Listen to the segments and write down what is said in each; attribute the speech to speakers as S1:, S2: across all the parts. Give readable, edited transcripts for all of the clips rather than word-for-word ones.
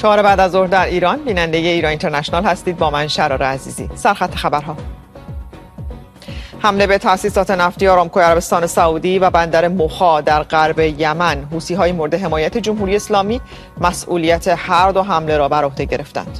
S1: 4 بعد از ظهر در ایران، بیننده ایران اینترنشنال هستید با من شرار عزیزی. سرخط خبرها: حمله به تأسیسات نفتی آرامکو عربستان سعودی و بندر موخا در غرب یمن. حوثی‌های مورد حمایت جمهوری اسلامی مسئولیت هر دو حمله را بر عهده گرفتند.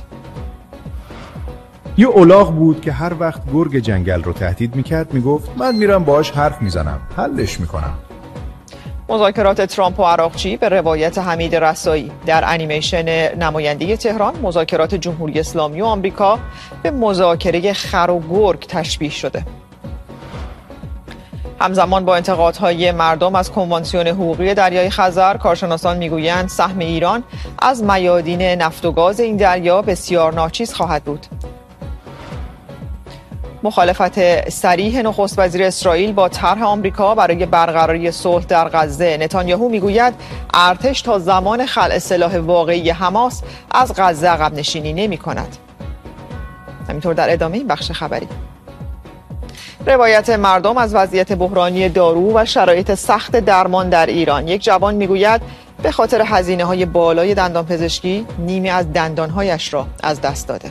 S2: یه الاغ بود که هر وقت گرگ جنگل رو تهدید میکرد میگفت من میرم باهاش حرف میزنم، حلش میکنم.
S1: مذاکرات ترامپ و عراقچی به روایت حمید رسایی. در انیمیشن نماینده تهران، مذاکرات جمهوری اسلامی و آمریکا به مذاکره خر و گرگ تشبیه شده. همزمان با انتقادهای مردم از کنوانسیون حقوقی دریای خزر، کارشناسان میگویند سهم ایران از میادین نفت و گاز این دریا بسیار ناچیز خواهد بود. مخالفت صریح نخست وزیر اسرائیل با طرح آمریکا برای برقراری صلح در غزه. نتانیاهو میگوید ارتش تا زمان خلع سلاح واقعی حماس از غزه عقب نشینی نمی کند. همینطور در ادامه این بخش خبری، روایت مردم از وضعیت بحرانی دارو و شرایط سخت درمان در ایران. یک جوان میگوید به خاطر هزینه‌های بالای دندانپزشکی نیمی از دندانهایش را از دست داده.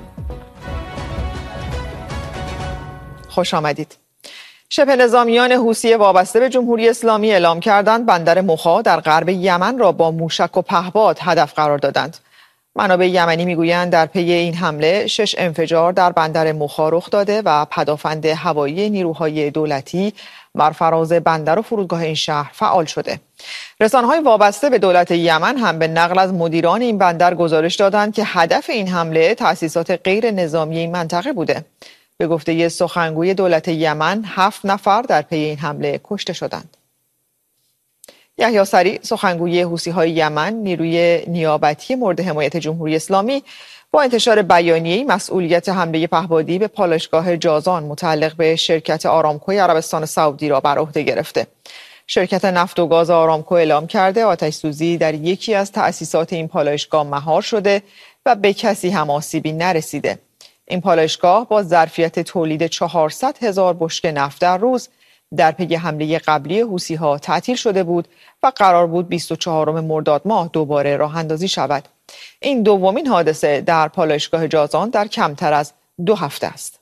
S1: خوش آمدید. شبه نظامیان حوثی وابسته به جمهوری اسلامی اعلام کردند بندر موخا در غرب یمن را با موشک و پهپاد هدف قرار دادند. منابع یمنی میگویند در پی این حمله 6 انفجار در بندر موخا رخ داده و پدافند هوایی نیروهای دولتی بر فراز بندر و فرودگاه این شهر فعال شده. رسانه‌های وابسته به دولت یمن هم به نقل از مدیران این بندر گزارش دادند که هدف این حمله تأسیسات غیر نظامی این منطقه بوده. به گفته سخنگوی دولت یمن 7 نفر در پی این حمله کشته شدند. یحیی سریع، سخنگوی حوثی‌های یمن، نیروی نیابتی مورد حمایت جمهوری اسلامی، با انتشار بیانیه‌ای مسئولیت حمله پهپادی به پالایشگاه جازان متعلق به شرکت آرامکو عربستان سعودی را بر عهده گرفته. شرکت نفت و گاز آرامکو اعلام کرده آتش‌سوزی در یکی از تأسیسات این پالایشگاه مهار شده و به کسی هم آسیبی نرسیده. این پالایشگاه با ظرفیت تولید 400,000 بشکه نفت در روز در پی حمله قبلی حوثی‌ها تعطیل شده بود و قرار بود 24 مرداد ماه دوباره راه اندازی شود. این دومین حادثه در پالایشگاه جازان در کمتر از 2 هفته است.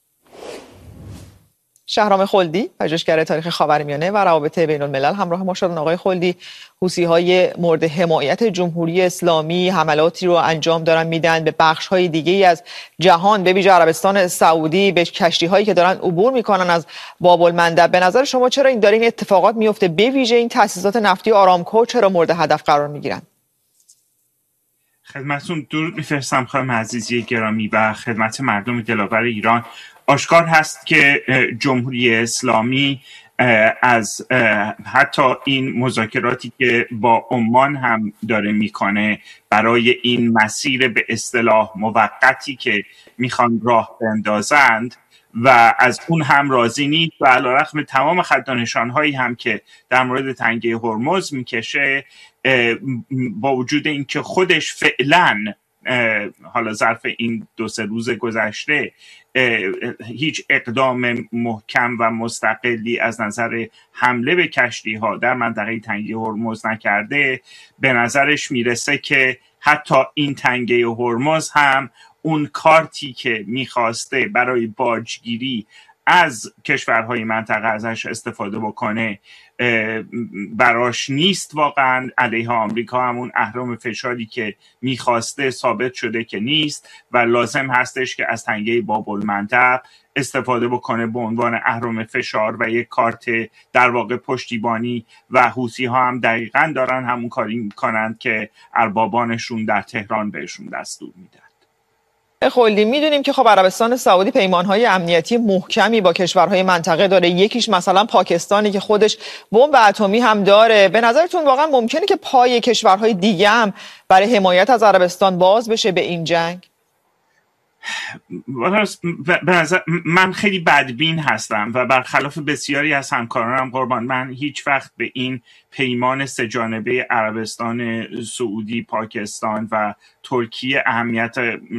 S1: شهرام خلدی، پژوهشگر تاریخ خاورمیانه و روابط بین الملل، همراه ما شدن. آقای خلدی، حوثی‌های مورد حمایت جمهوری اسلامی حملاتی رو انجام دارن میدن به بخش‌های دیگه‌ای از جهان، به ویژه عربستان سعودی، به کشتی‌هایی که دارن عبور میکنن از باب المندب. به نظر شما چرا این اتفاقات میفته؟ به ویژه این تأسیسات نفتی آرامکو چرا مورد هدف قرار میگیرن؟
S3: خدمتتون درود می‌فرستم خانم عزیزی گرامی و خدمت مردم دلاور ایران. آشکار هست که جمهوری اسلامی از حتی این مذاکراتی که با عمان هم داره میکنه برای این مسیر به اصطلاح موقتی که میخوان راه بندازند و از اون هم راضی نیست و علیرغم تمام خط و نشانهایی هم که در مورد تنگه هرمز میکشه، با وجود اینکه خودش فعلا حالا ظرف این 2-3 روز گذشته هیچ اقدام محکم و مستقلی از نظر حمله به کشتی ها در منطقه تنگه هرمز نکرده، به نظرش میرسه که حتی این تنگه هرمز هم اون کارتی که میخواسته برای باجگیری از کشورهای منطقه ازش استفاده بکنه براش نیست. واقعا علیه آمریکا همون اهرم فشاری که میخواسته ثابت شده که نیست و لازم هستش که از تنگه باب المندب استفاده بکنه به عنوان اهرم فشار و یک کارت در واقع پشتیبانی و حوثی ها هم دقیقاً دارن همون کاری میکنند که اربابانشون در تهران بهشون دستور میدن.
S1: خلدی، میدونیم که خب عربستان سعودی پیمانهای امنیتی محکمی با کشورهای منطقه داره. یکیش مثلا پاکستانی که خودش بمب اتمی هم داره. به نظرتون واقعا ممکنه که پای کشورهای دیگه هم برای حمایت از عربستان باز بشه به این جنگ؟
S3: من خیلی بدبین هستم و برخلاف بسیاری از همکارانم قربان، من هیچ وقت به این پیمان 3 جانبه عربستان سعودی، پاکستان و ترکیه اهمیت